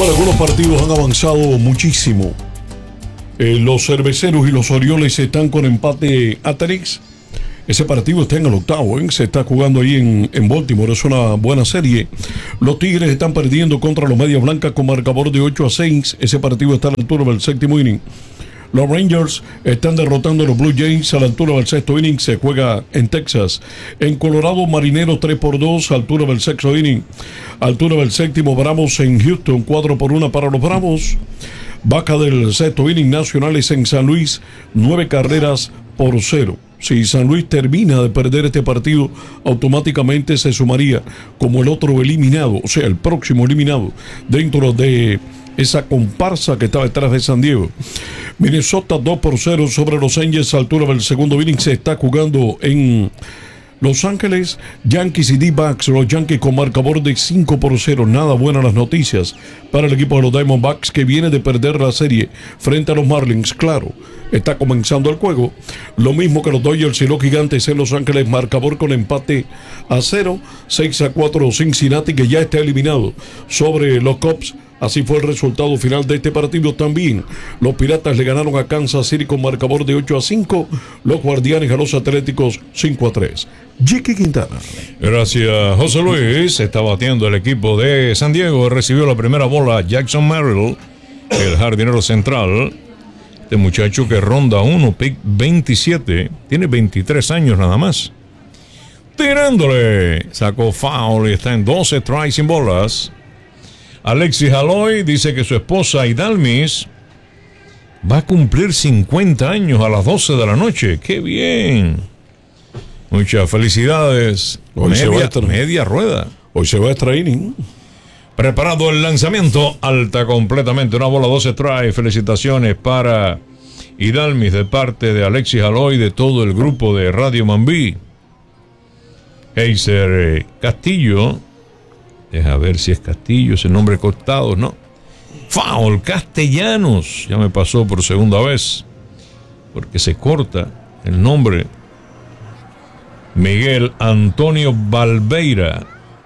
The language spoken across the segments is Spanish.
Bueno, algunos partidos han avanzado muchísimo. Los Cerveceros y los Orioles están con empate a 3. Ese partido está en el octavo, se está jugando ahí en Baltimore, es una buena serie. Los Tigres están perdiendo contra los Medias Blancas con marcador de 8-6. Ese partido está a la altura del séptimo inning. Los Rangers están derrotando a los Blue Jays a la altura del sexto inning. Se juega en Texas. En Colorado, Marineros 3-2 a altura del sexto inning. Altura del séptimo, Bravos en Houston 4-1 para los Bravos. Baja del sexto inning, Nacionales en San Luis 9-0. Si San Luis termina de perder este partido, automáticamente se sumaría como el otro eliminado, o sea, el próximo eliminado dentro de esa comparsa que está detrás de San Diego. Minnesota 2-0 sobre los Angels a altura del segundo inning. Se está jugando en Los Ángeles. Yankees y D-Backs, los Yankees con marcador de 5-0. Nada buenas las noticias para el equipo de los Diamondbacks, que viene de perder la serie frente a los Marlins. Claro, está comenzando el juego. Lo mismo que los Dodgers y los Gigantes en Los Ángeles, marcador con empate a 0. 6-4 Cincinnati, que ya está eliminado sobre los Cubs. Así fue el resultado final de este partido también. Los Piratas le ganaron a Kansas City con marcador de 8-5. Los Guardianes a los Atléticos 5-3. Jiki Quintana. Gracias, José Luis. Está batiendo el equipo de San Diego. Recibió la primera bola Jackson Merrill, el jardinero central. Este muchacho que ronda 1, pick 27. Tiene 23 años nada más. Tirándole. Sacó foul y está en 12 strikes sin bolas. Alexis Aloy dice que su esposa Idalmis va a cumplir 50 años a las 12 de la noche. ¡Qué bien! Muchas felicidades. Media rueda. Hoy se va a extraer. Preparado el lanzamiento. Alta completamente. Una bola, 12 strikes. Felicitaciones para Idalmis de parte de Alexis Aloy, de todo el grupo de Radio Mambí. Heiser Castillo. Deja ver si es Castillo, ese nombre cortado, ¿no? Foul, Castellanos. Ya me pasó por segunda vez, porque se corta el nombre. Miguel Antonio Valveira.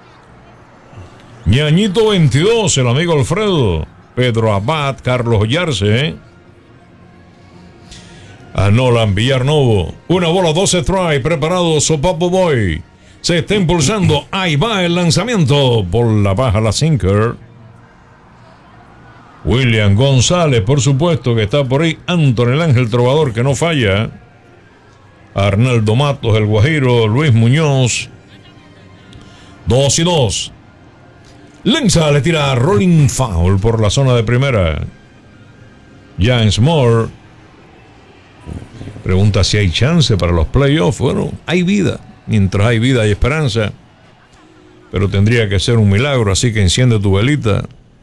Ñañito 22, el amigo Alfredo. Pedro Abad, Carlos Ollarse. A Nolan Villarnovo. Una bola, 12 strike, preparado, Sopapo Boy. Se está impulsando, ahí va el lanzamiento, por la baja la sinker. William González, por supuesto, que está por ahí. Antonio el Ángel Trovador, que no falla. Arnaldo Matos, el Guajiro. Luis Muñoz. 2-2. Lenza le tira a rolling foul por la zona de primera. James Moore pregunta si hay chance para los playoffs. Bueno, hay vida. Mientras hay vida hay esperanza, pero tendría que ser un milagro, así que enciende tu velita.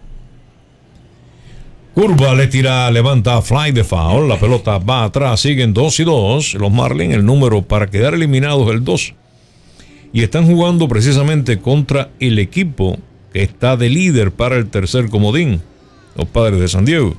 Curva le tira, levanta fly de foul, la pelota va atrás, siguen 2-2. Los Marlins, el número para quedar eliminados el 2. Y están jugando precisamente contra el equipo que está de líder para el tercer comodín, los Padres de San Diego.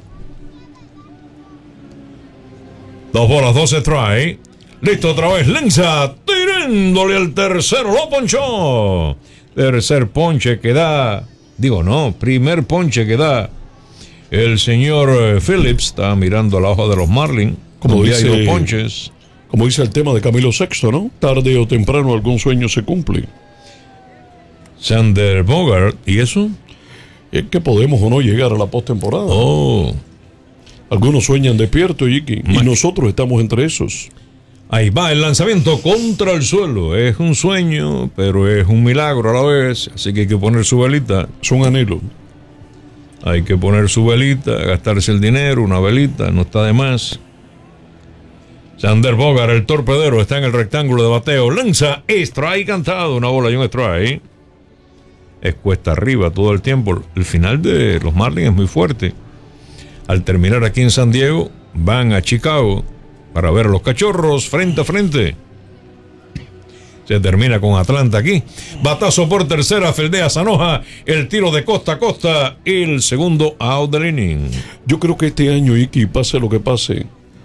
2 bolas, 12 strike. Listo otra vez, Lenza, tirándole al tercero, lo ponchó. Tercer ponche que da, primer ponche que da el señor Phillips. Está mirando a la hoja de los Marlins, como dice, hay 2 ponches. Como dice el tema de Camilo VI, ¿no? Tarde o temprano algún sueño se cumple. Xander Bogaerts, ¿y eso? Es que podemos o no llegar a la postemporada. Oh. Algunos sueñan despierto, Jiki, y nosotros estamos entre esos. Ahí va el lanzamiento contra el suelo. Es un sueño, pero es un milagro a la vez. Así que hay que poner su velita. Es un anhelo. Hay que poner su velita, gastarse el dinero, una velita, no está de más. Xander Bogaerts, el torpedero, está en el rectángulo de bateo. Lanza, strike cantado, una bola y un strike. Es cuesta arriba todo el tiempo. El final de los Marlins es muy fuerte. Al terminar aquí en San Diego, van a Chicago para ver a los Cachorros frente a frente. Se termina con Atlanta aquí. Batazo por tercera, Feldea Zanoja. El tiro de costa a costa. El segundo out del inning. Yo creo que este año, Iki, pase lo que pase,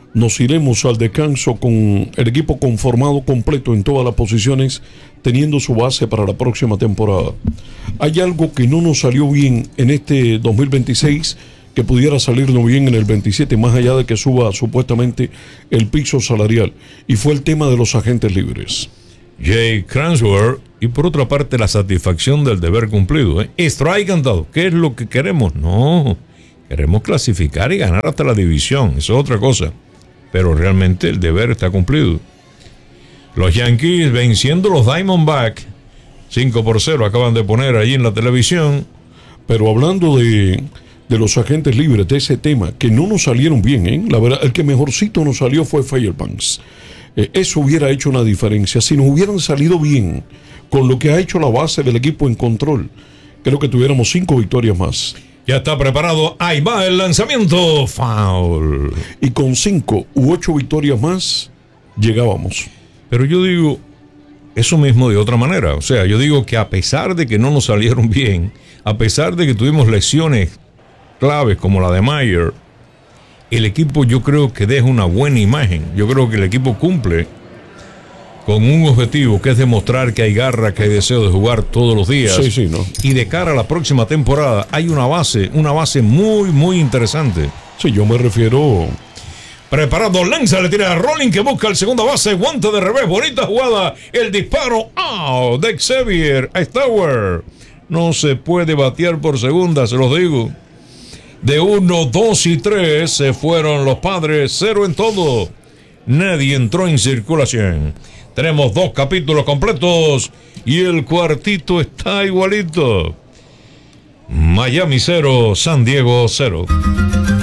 nos iremos al descanso con el equipo conformado completo en todas las posiciones, teniendo su base para la próxima temporada. Hay algo que no nos salió bien en este 2026, que pudiera salirnos bien en el 27, más allá de que suba supuestamente el piso salarial, y fue el tema de los agentes libres. Jay Cransworth, y por otra parte la satisfacción del deber cumplido. Strike cantado. ¿Qué es lo que queremos? No, queremos clasificar y ganar hasta la división, eso es otra cosa, pero realmente el deber está cumplido. Los Yankees venciendo los Diamondbacks 5-0, acaban de poner ahí en la televisión. Pero hablando de los agentes libres, de ese tema, que no nos salieron bien, la verdad, el que mejorcito nos salió fue Fairbanks. Eso hubiera hecho una diferencia. Si nos hubieran salido bien con lo que ha hecho la base del equipo en control, creo que tuviéramos 5 victorias más. Ya está preparado, ahí va el lanzamiento, foul. Y con 5 u 8 victorias más, llegábamos. Pero yo digo eso mismo de otra manera. O sea, yo digo que a pesar de que no nos salieron bien, a pesar de que tuvimos lesiones claves como la de Mayer, el equipo yo creo que deja una buena imagen. Yo creo que el equipo cumple con un objetivo, que es demostrar que hay garra, que hay deseo de jugar todos los días. Sí, ¿no? Y de cara a la próxima temporada hay una base muy, muy interesante. Sí, yo me refiero... Preparado, lanza, le tira a Rolling, que busca el segunda base, guante de revés, bonita jugada, el disparo, de Xavier Stauer. No se puede batear por segunda, se los digo. De 1, 2 y 3 se fueron los Padres, 0 en todo. Nadie entró en circulación. Tenemos 2 capítulos completos y el cuartito está igualito. Miami 0, San Diego 0.